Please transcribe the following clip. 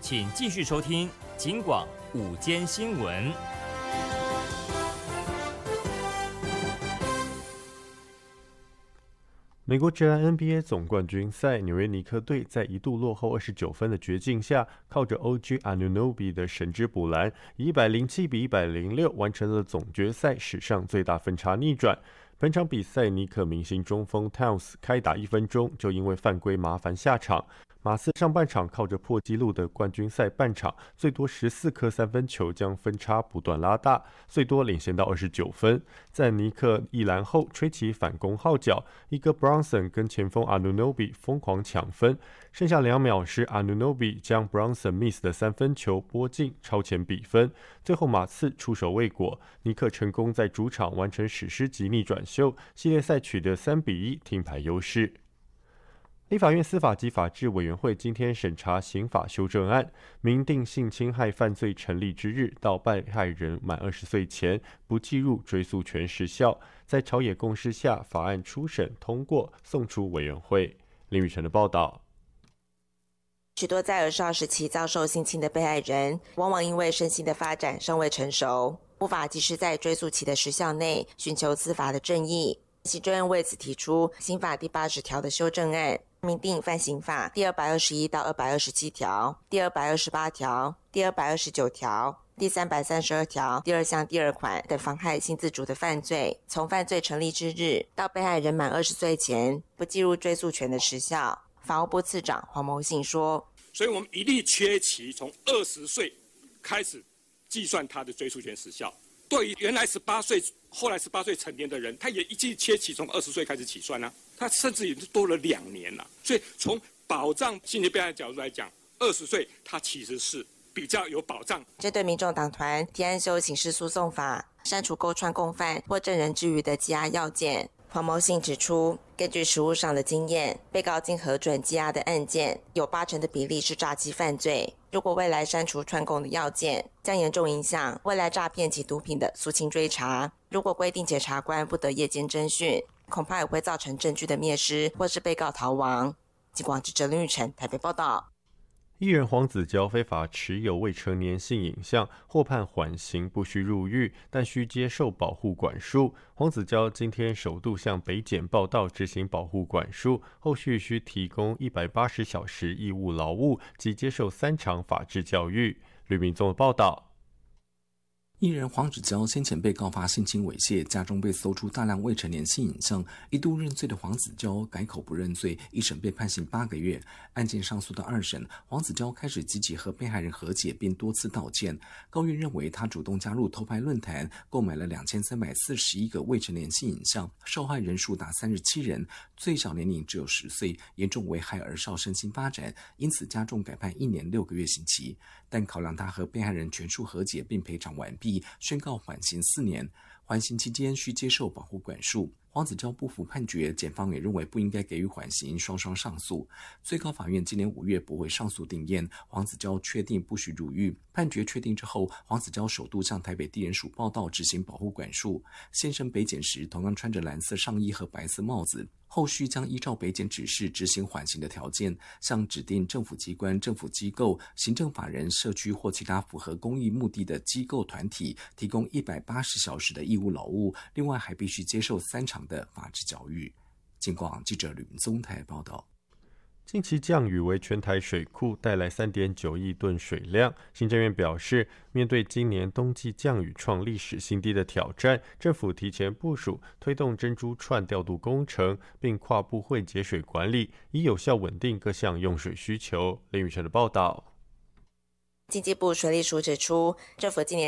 请继续收听警广午间新闻。 美国职篮 NBA 总冠军赛，纽约尼克队在一度落后29分的绝境下，靠着 OG Anunoby 的神之补篮，以107比106完成了总决赛史上最大分差逆转。本场比赛，尼克明星中锋 Towns 开打1分钟就因为犯规麻烦下场。马刺上半场靠着破纪录的冠军赛半场最多14颗三分球，将分差不断拉大，最多领先到29分。在尼克一篮后吹起反攻号角，一个 Bronson 跟前锋 Anunoby 疯狂抢分，剩下2秒时 Anunoby 将 Bronson miss 的三分球拨进，超前比分。最后马刺出手未果，尼克成功在主场完成史诗级逆转秀，系列赛取得3比1听牌优势。立法院司法及法制委员会今天审查刑法修正案，明定性侵害犯罪成立之日到被害人满20岁前不计入追诉权时效。在朝野共识下，法案初审通过，送出委员会。林宇晨的报道。 许多在儿少时期遭受性侵的被害人，往往因为身心的发展尚未成熟，无法及时在追诉期的时效内寻求司法的正义。行政院为此提出刑法第80条的修正案，明定犯刑法第221到227条、第228条、第229条、第332条第2项第2款等妨害性自主的犯罪，从犯罪成立之日到被害人满20岁前不计入追诉权的时效。法务部次长黄谋信说， 所以我们一律切期从20岁开始计算他的追诉权时效。对于原来18岁后来18岁成年的人，他也一律切期从20岁开始起算啊，他甚至也多了2年了。所以从保障性侵被害的角度来讲，20岁他其实是比较有保障。 针对民众党团提案修刑事诉讼法，删除勾串共犯或证人之余的羁押要件，黄谋信指出，根据实务上的经验，被告经核准羁押的案件有80%的比例是诈欺犯罪。如果未来删除串供的要件，将严重影响未来诈骗及毒品的肃清追查。如果规定检察官不得夜间侦讯，恐怕也会造成证据的灭失，或是被告逃亡。警广记者林宇晨台北报道。 艺人黄子佼非法持有未成年性影像，获判缓刑，不需入狱，但需接受保护管束。黄子佼今天首度向北检报到执行保护管束，后续需提供180小时义务劳务及接受3场法治教育。吕明宗的报道。 艺人黄子佼先前被告发性侵猥亵，家中被搜出大量未成年性影像，一度认罪的黄子佼改口不认罪，一审被判刑8个月。案件上诉到2审，黄子佼开始积极和被害人和解，并多次道歉。高院认为他主动加入偷拍论坛，购买了2341个未成年性影像，受害人数达37人，最小年龄只有10岁，严重危害儿少身心发展，因此加重改判1年6个月刑期。但考量他和被害人全数和解并赔偿完毕，宣告缓刑4年，缓刑期间需接受保护管束。黄子佼不服判决，检方也认为不应该给予缓刑，双双上诉。最高法院今年5月驳回上诉定谳，黄子佼确定不许入狱。判决确定之后，黄子佼首度向台北地检署报到执行保护管束。现身北检时，同样穿着蓝色上衣和白色帽子。后续将依照北检指示执行缓刑的条件，向指定政府机关、政府机构、行政法人、社区或其他符合公益目的的机构团体提供180小时的义务劳务，另外还必须接受3场的法治教育。警广记者吕明宗台报道。 近期降雨为全台水库带来3.9亿吨水量。行政院表示，面对今年冬季降雨创历史新低的挑战，政府提前部署推动珍珠串调度工程，并跨部会节水管理，以有效稳定各项用水需求。林宇晨的报道。 经济部水利署指出，政府今年